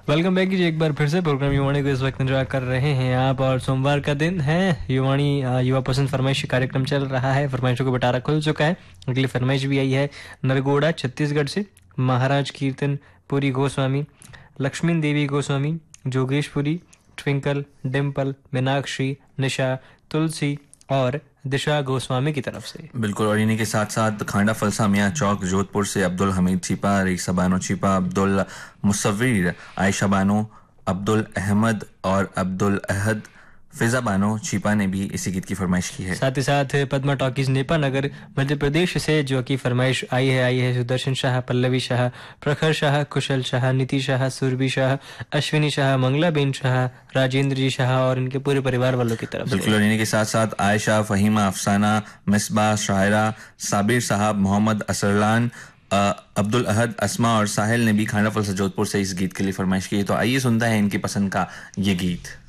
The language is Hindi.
वेलकम बैक कीजिए एक बार फिर से प्रोग्राम युवाणी को इस वक्त एंजॉय कर रहे हैं आप। और सोमवार का दिन है, युवाणी युवा पसंद फरमाइशी कार्यक्रम चल रहा है। फरमाइशों को बटारा खुल चुका है। अगली फरमाइश भी आई है नरगोड़ा छत्तीसगढ़ से। महाराज कीर्तन पुरी गोस्वामी, लक्ष्मी देवी गोस्वामी, जोगेशपुरी, ट्विंकल, डिम्पल, मीनाक्षी, निशा, तुलसी और दिशा गोस्वामी की तरफ से। बिल्कुल, और इन्हीं के साथ साथ खांडा फलसा मियाँ चौक जोधपुर से अब्दुल हमीद छिपा, रेसा बानो छिपा, अब्दुल मुसव्विर, आयशा बानो, अब्दुल अहमद और अब्दुल अहद फिजा बानो छिपा ने भी इसी गीत की फरमाइश की है। साथ ही साथ पद्मा टॉकीज नेपा नगर मध्य प्रदेश से जो की फरमाइश आई है सुदर्शन शाह, पल्लवी शाह, प्रखर शाह, कुशल शाह, नीति शाह, सुरभि शाह, अश्विनी शाह, मंगलाबेन शाह, राजेंद्र जी शाह और इनके पूरे परिवार वालों की तरफ से। बिल्कुल, और इन्हीं के साथ साथ आयशा, फहीमा, अफसाना, मिसबा, शायरा, साबिर साहब, मोहम्मद असरलान, अब्दुल अहद, अस्मा और साहिल ने भी खांडा फलसा जोधपुर से इस गीत के लिए फरमाइश की है। तो आइए सुनता है इनकी पसंद का ये गीत।